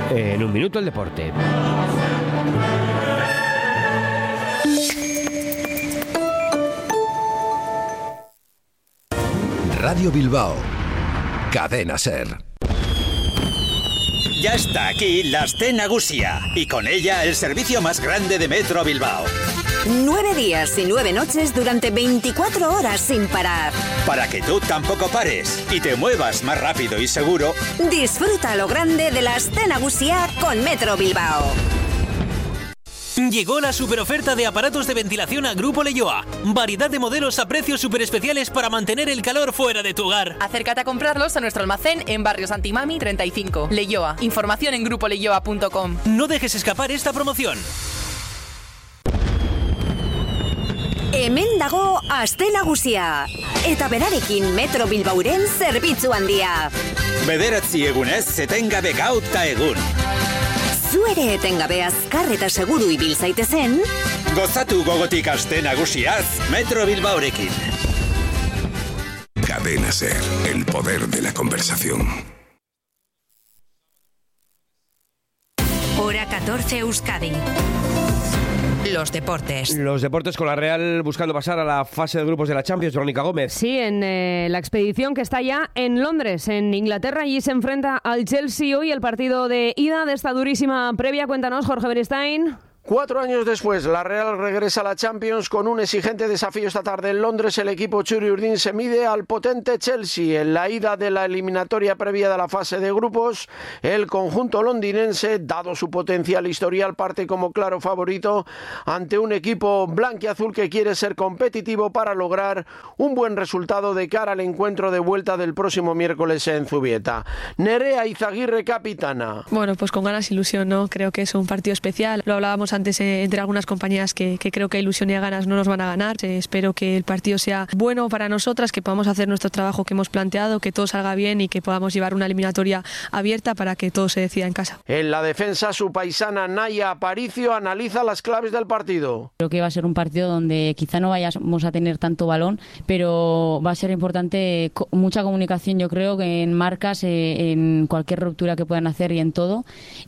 En un minuto el deporte. Radio Bilbao, Cadena SER. Ya está aquí la Aste Nagusia y con ella el servicio más grande de Metro Bilbao. 9 días y 9 noches durante 24 horas sin parar. Para que tú tampoco pares y te muevas más rápido y seguro. Disfruta lo grande de la Aste Nagusia con Metro Bilbao. Llegó la superoferta de aparatos de ventilación a Grupo Leioa. Variedad de modelos a precios super especiales para mantener el calor fuera de tu hogar. Acércate a comprarlos a nuestro almacén en Barrio Santimami 35. Leioa. Información en grupoleioa.com. No dejes escapar esta promoción. Hemen dago Aste Nagusia. Eta berarekin Metro Bilbauren zerbitzu handia. Bederatzi egunez etengabe gauta egun. Zu ere etengabe azkar eta seguru ibil zaitezen. Gozatu gogotik Aste Nagusiaz Metro Bilbaorekin. Cadena SER, el poder de la conversación. Hora 14 Euskadi. Los deportes. Los deportes con la Real buscando pasar a la fase de grupos de la Champions. Verónica Gómez. Sí, en la expedición que está ya en Londres, en Inglaterra, y se enfrenta al Chelsea hoy el partido de ida de esta durísima previa. Cuéntanos, Jorge Beristain. 4 años después, la Real regresa a la Champions con un exigente desafío esta tarde en Londres. El equipo Txuri-Urdin se mide al potente Chelsea. En la ida de la eliminatoria previa de la fase de grupos, el conjunto londinense, dado su potencial historial, parte como claro favorito ante un equipo blanquiazul que quiere ser competitivo para lograr un buen resultado de cara al encuentro de vuelta del próximo miércoles en Zubieta. Nerea Izaguirre, capitana. Bueno, pues con ganas, ilusión, ¿no? Creo que es un partido especial. Lo hablábamos antes entre algunas compañías que creo que ilusión y ganas no nos van a ganar. Espero que el partido sea bueno para nosotras, que podamos hacer nuestro trabajo que hemos planteado, que todo salga bien y que podamos llevar una eliminatoria abierta para que todo se decida en casa. En la defensa, su paisana Naya Aparicio analiza las claves del partido. Creo que va a ser un partido donde quizá no vayamos a tener tanto balón, pero va a ser importante mucha comunicación, yo creo, que en marcas, en cualquier ruptura que puedan hacer y en todo,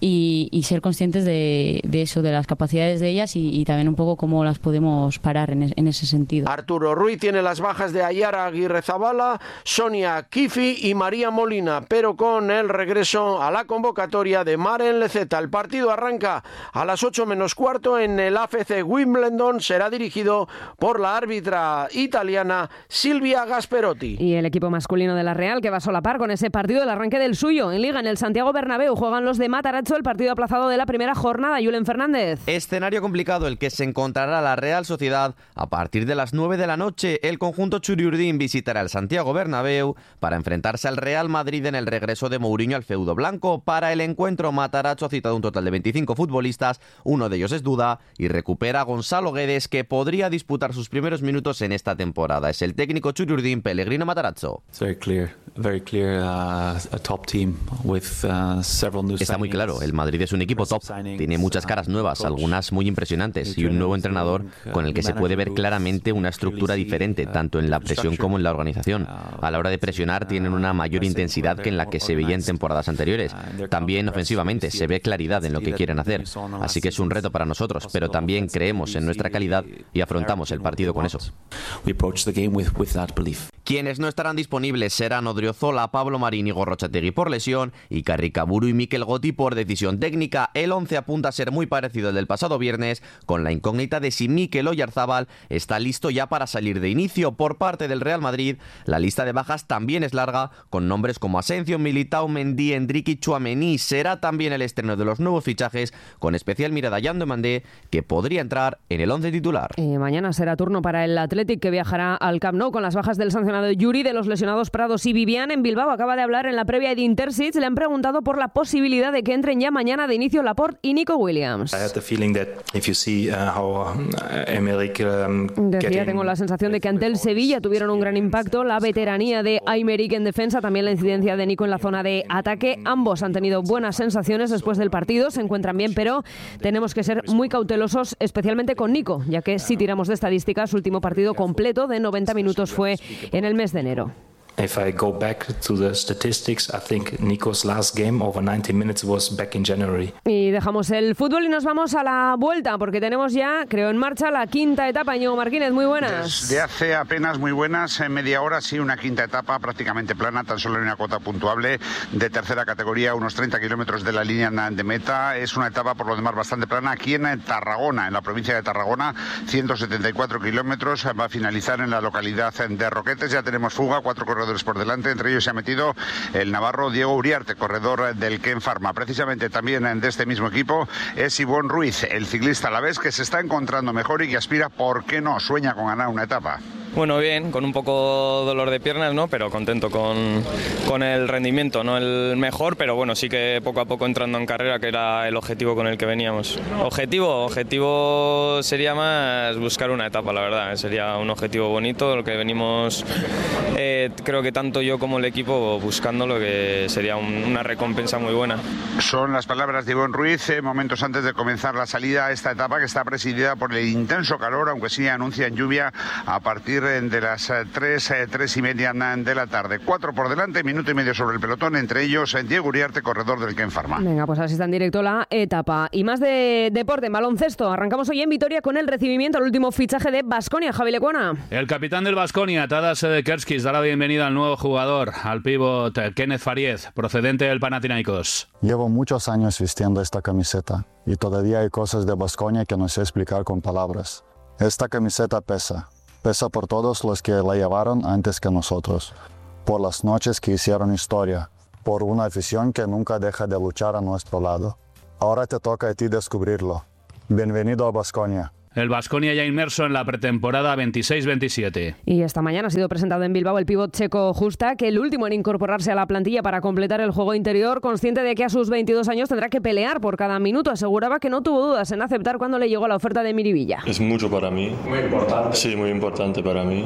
y ser conscientes de eso, de las capacidades de ellas y también un poco cómo las podemos parar en ese sentido. Arturo Ruiz tiene las bajas de Ayara Aguirrezabala, Sonia Kifi y María Molina, pero con el regreso a la convocatoria de Maren Leceta. El partido arranca a las 8 menos cuarto en el AFC Wimbledon. Será dirigido por la árbitra italiana Silvia Gasperotti. Y el equipo masculino de la Real, que va a solapar con ese partido el arranque del suyo. En Liga, en el Santiago Bernabéu, juegan los de Matarazzo el partido aplazado de la primera jornada. Julen Fernández. Escenario complicado el que se encontrará la Real Sociedad a partir de las 9 de la noche. El conjunto Txuri-Urdin visitará el Santiago Bernabéu para enfrentarse al Real Madrid en el regreso de Mourinho al feudo blanco. Para el encuentro, Matarazzo ha citado un total de 25 futbolistas, uno de ellos es duda, y recupera a Gonzalo Guedes, que podría disputar sus primeros minutos en esta temporada. Es el técnico Txuri-Urdin, Pellegrino Matarazzo. Está muy claro, el Madrid es un equipo top, tiene muchas caras nuevas, algunas muy impresionantes, y un nuevo entrenador con el que se puede ver claramente una estructura diferente, tanto en la presión como en la organización. A la hora de presionar tienen una mayor intensidad que en la que se veía en temporadas anteriores. También ofensivamente se ve claridad en lo que quieren hacer, así que es un reto para nosotros, pero también creemos en nuestra calidad y afrontamos el partido con eso. Quienes no estarán disponibles serán Odriozola, Pablo Marín y Gorrochategui por lesión y Carricaburu y Mikel Gotti por decisión técnica. El 11 apunta a ser muy parecido al del pasado viernes, con la incógnita de si Mikel Oyarzabal está listo ya para salir de inicio. Por parte del Real Madrid, la lista de bajas también es larga, con nombres como Asensio, Militao, Mendy, Endrick y Tchouaméni. Será también el estreno de los nuevos fichajes, con especial mirada a Yan Demandé, que podría entrar en el 11 titular. Mañana será turno para el Athletic, que viajará al Camp Nou con las bajas del sancionado Yuri, de los lesionados Prados y Vivian. En Bilbao acaba de hablar en la previa de Intersits. Le han preguntado por la posibilidad de que entren ya mañana de inicio Laporte y Nico Williams. Decía, tengo la sensación de que ante el Sevilla tuvieron un gran impacto la veteranía de Aymeric en defensa, también la incidencia de Nico en la zona de ataque. Ambos han tenido buenas sensaciones después del partido, se encuentran bien, pero tenemos que ser muy cautelosos, especialmente con Nico, ya que si tiramos de estadísticas, su último partido completo de 90 minutos fue en el mes de enero. If I go back to the statistics, I think Nico's last game over 90 minutes was back in January. Y dejamos el fútbol y nos vamos a la vuelta, porque tenemos ya, creo, en marcha la quinta etapa. Íñigo Martínez, muy buenas. Desde hace apenas muy buenas, en media hora, sí, una quinta etapa prácticamente plana, tan solo en una cota puntuable de tercera categoría, unos 30 kilómetros de la línea de meta. Es una etapa, por lo demás, bastante plana. Aquí en Tarragona, en la provincia de Tarragona, 174 kilómetros, va a finalizar en la localidad de Roquetes. Ya tenemos fuga, 4 corredores por delante, entre ellos se ha metido el navarro Diego Uriarte, corredor del Ken Pharma. Precisamente también de este mismo equipo es Ivonne Ruiz, el ciclista alavés que se está encontrando mejor y que aspira, ¿por qué no?, sueña con ganar una etapa. Bueno, bien, con un poco dolor de piernas, ¿no? Pero contento con el rendimiento, no el mejor, pero bueno, sí que poco a poco entrando en carrera, que era el objetivo con el que veníamos. Objetivo sería más buscar una etapa, la verdad, sería un objetivo bonito, lo que venimos, creo que tanto yo como el equipo buscándolo, que sería una recompensa muy buena. Son las palabras de Ivonne Ruiz, momentos antes de comenzar la salida a esta etapa, que está presidida por el intenso calor, aunque sí anuncian lluvia a partir de las 3:30 de la tarde. 4 por delante, minuto y medio sobre el pelotón, entre ellos Diego Uriarte, corredor del Ken Pharma. Venga, pues así está en directo la etapa. Y más de deporte, en baloncesto. Arrancamos hoy en Vitoria con el recibimiento al último fichaje de Baskonia, Javi Lecuona. El capitán del Baskonia, Tadas Sedekerskis, da la bienvenida al nuevo jugador, al pívot Kenneth Fariez, procedente del Panathinaikos. Llevo muchos años vistiendo esta camiseta y todavía hay cosas de Baskonia que no sé explicar con palabras. Esta camiseta pesa por todos los que la llevaron antes que nosotros, por las noches que hicieron historia, por una afición que nunca deja de luchar a nuestro lado. Ahora te toca a ti descubrirlo. Bienvenido a Baskonia. El Baskonia ya inmerso en la pretemporada 26-27. Y esta mañana ha sido presentado en Bilbao el pívot checo Hustak, el último en incorporarse a la plantilla para completar el juego interior, consciente de que a sus 22 años tendrá que pelear por cada minuto. Aseguraba que no tuvo dudas en aceptar cuando le llegó la oferta de Miribilla. Es mucho para mí. Muy importante. Sí, muy importante para mí,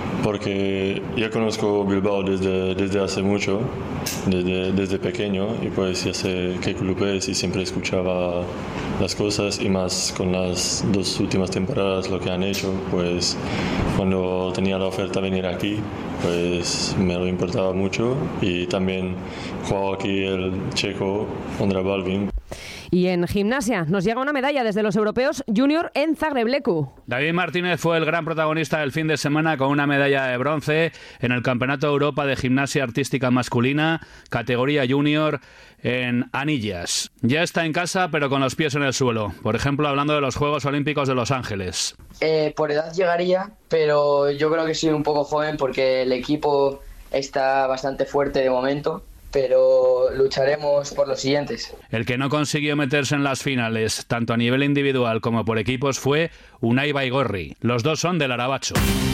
porque ya conozco Bilbao desde hace mucho, desde pequeño, y pues ya sé qué club es y siempre escuchaba las cosas, y más con las 2 últimas temporadas lo que han hecho, pues cuando tenía la oferta de venir aquí, pues me lo importaba mucho, y también jugaba aquí el checo Ondra Balvin. Y en gimnasia nos llega una medalla desde los europeos junior en Zagreb-Leku. David Martínez fue el gran protagonista del fin de semana con una medalla de bronce en el Campeonato de Europa de Gimnasia Artística Masculina, categoría junior, en Anillas. Ya está en casa, pero con los pies en el suelo. Por ejemplo, hablando de los Juegos Olímpicos de Los Ángeles. Por edad llegaría, pero yo creo que soy un poco joven porque el equipo está bastante fuerte de momento, pero lucharemos por los siguientes. El que no consiguió meterse en las finales, tanto a nivel individual como por equipos, fue Unai Baigorri. Los dos son del Arabacho.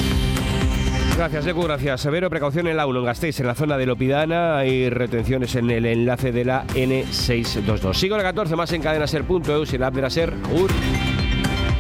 Gracias, Lecu, gracias. Severo, precaución en Laulo, en Gasteiz, en la zona de Lopidana. Hay retenciones en el enlace de la N622. Sigo la 14, más en cadenaser.eus y en la app de la SER.